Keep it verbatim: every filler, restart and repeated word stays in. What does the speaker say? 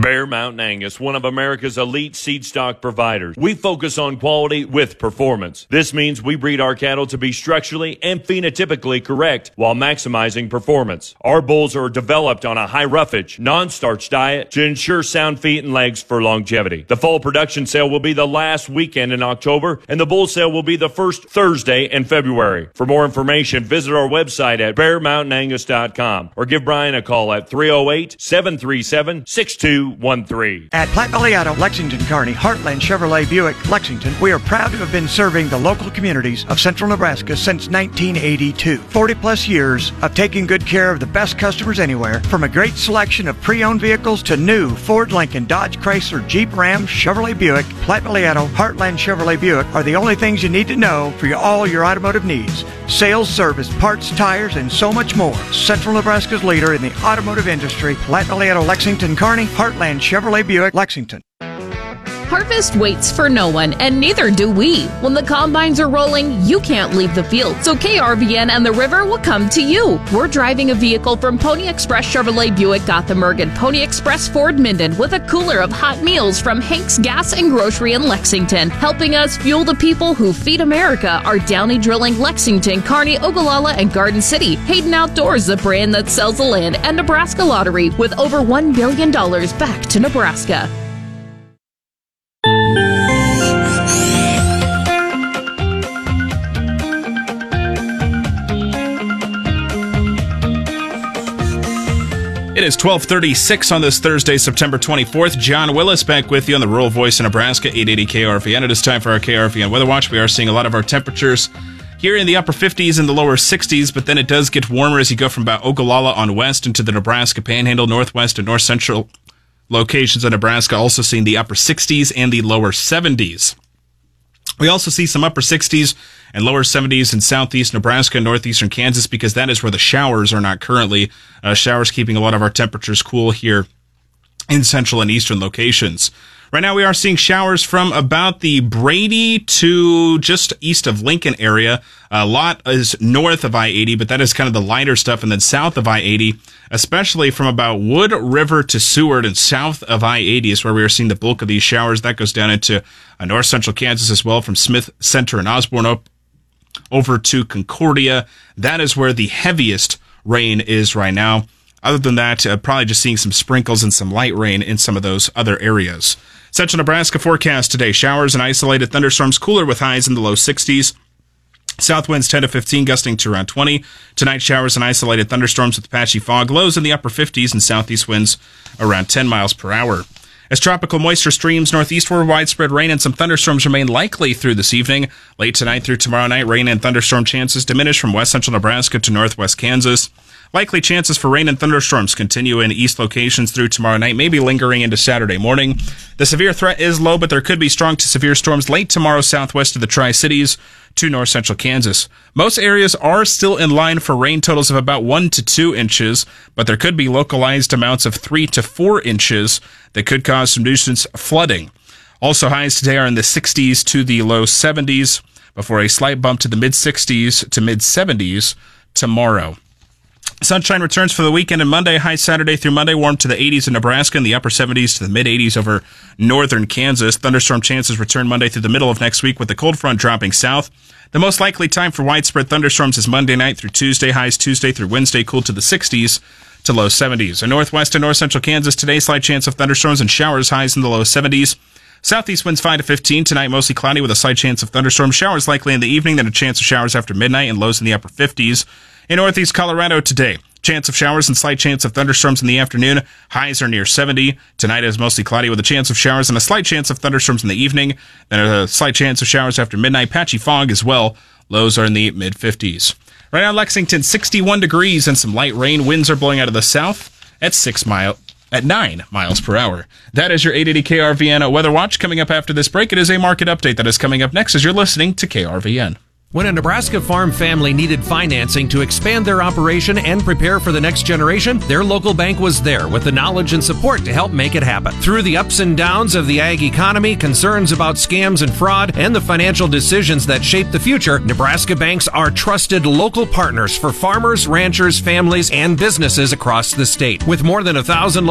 Bear Mountain Angus, one of America's elite seed stock providers. We focus on quality with performance. This means we breed our cattle to be structurally and phenotypically correct while maximizing performance. Our bulls are developed on a high roughage, non-starch diet to ensure sound feet and legs for longevity. The fall production sale will be the last weekend in October, and the bull sale will be the first Thursday in February. For more information, visit our website at bear mountain angus dot com or give Brian a call at three oh eight, seven three seven, six two one three. At Platte Valley Auto, Lexington, Kearney, Heartland Chevrolet Buick, Lexington, we are proud to have been serving the local communities of central Nebraska since nineteen eighty-two. forty plus years of taking good care of the best customers anywhere, from a great selection of pre-owned vehicles to new Ford, Lincoln, Dodge, Chrysler, Jeep, Ram, Chevrolet Buick. Platte Valley Auto, Heartland Chevrolet Buick are the only things you need to know for your, all your automotive needs. Sales, service, parts, tires, and so much more. Central Nebraska's leader in the automotive industry, Platte Valley Auto, Lexington, Kearney, Heartland Chevrolet Buick, Lexington. Harvest waits for no one, and neither do we. When the combines are rolling, you can't leave the field, so K R V N and the river will come to you. We're driving a vehicle from Pony Express Chevrolet Buick Gothenburg and Pony Express Ford Minden with a cooler of hot meals from Hank's Gas and Grocery in Lexington. Helping us fuel the people who feed America are Downey Drilling, Lexington, Kearney, Ogallala, and Garden City. Hayden Outdoors, the brand that sells the land, and Nebraska Lottery with over one billion dollars back to Nebraska. It is twelve thirty-six on this Thursday, September twenty-fourth. John Willis back with you on the Rural Voice in Nebraska, eight eighty K R V N. It is time for our K R V N Weather Watch. We are seeing a lot of our temperatures here in the upper fifties and the lower sixties, but then it does get warmer as you go from about Ogallala on west into the Nebraska Panhandle, northwest and north central locations of Nebraska, also seeing the upper sixties and the lower seventies. We also see some upper sixties and lower seventies in southeast Nebraska and northeastern Kansas, because that is where the showers are not currently. Uh, showers keeping a lot of our temperatures cool here in central and eastern locations. Right now we are seeing showers from about the Brady to just east of Lincoln area. A lot is north of I eighty, but that is kind of the lighter stuff. And then south of I eighty, especially from about Wood River to Seward and south of I eighty is where we are seeing the bulk of these showers. That goes down into uh, north central Kansas as well, from Smith Center and Osborne up over to Concordia. That is where the heaviest rain is right now. Other than that, uh, probably just seeing some sprinkles and some light rain in some of those other areas. Central Nebraska forecast today: showers and isolated thunderstorms, cooler with highs in the low sixties. South winds ten to fifteen, gusting to around twenty. Tonight, showers and isolated thunderstorms with patchy fog, lows in the upper fifties, and southeast winds around ten miles per hour. As tropical moisture streams northeastward, widespread rain and some thunderstorms remain likely through this evening. Late tonight through tomorrow night, rain and thunderstorm chances diminish from west central Nebraska to northwest Kansas. Likely chances for rain and thunderstorms continue in east locations through tomorrow night, maybe lingering into Saturday morning. The severe threat is low, but there could be strong to severe storms late tomorrow southwest of the Tri-Cities to north central Kansas. Most areas are still in line for rain totals of about one to two inches, but there could be localized amounts of three to four inches that could cause some nuisance flooding. Also, highs today are in the sixties to the low seventies, before a slight bump to the mid-sixties to mid-seventies tomorrow. Sunshine returns for the weekend and Monday. High Saturday through Monday, warm to the eighties in Nebraska and the upper seventies to the mid-eighties over northern Kansas. Thunderstorm chances return Monday through the middle of next week, with the cold front dropping south. The most likely time for widespread thunderstorms is Monday night through Tuesday. Highs Tuesday through Wednesday, cool to the sixties to low seventies. In northwest and north central Kansas today, slight chance of thunderstorms and showers, highs in the low seventies. Southeast winds five to fifteen. Tonight, mostly cloudy with a slight chance of thunderstorms. Showers likely in the evening, then a chance of showers after midnight, and lows in the upper fifties. In northeast Colorado today, chance of showers and slight chance of thunderstorms in the afternoon. Highs are near seventy. Tonight is mostly cloudy with a chance of showers and a slight chance of thunderstorms in the evening. Then a slight chance of showers after midnight. Patchy fog as well. Lows are in the mid-fifties. Right now, Lexington, sixty-one degrees and some light rain. Winds are blowing out of the south at six mile at nine miles per hour. That is your eight eighty K R V N Weather Watch. Coming up after this break, it is a market update that is coming up next as you're listening to K R V N. When a Nebraska farm family needed financing to expand their operation and prepare for the next generation, their local bank was there with the knowledge and support to help make it happen. Through the ups and downs of the ag economy, concerns about scams and fraud, and the financial decisions that shape the future, Nebraska banks are trusted local partners for farmers, ranchers, families, and businesses across the state. With more than a thousand